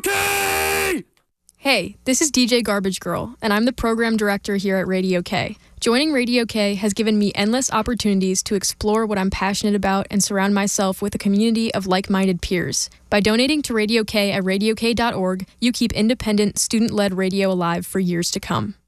K! Hey, this is DJ Garbage Girl, and I'm the program director here at Radio K. Joining Radio K has given me endless opportunities to explore what I'm passionate about and surround myself with a community of like-minded peers. By donating to Radio K at radiok.org, you keep independent, student-led radio alive for years to come.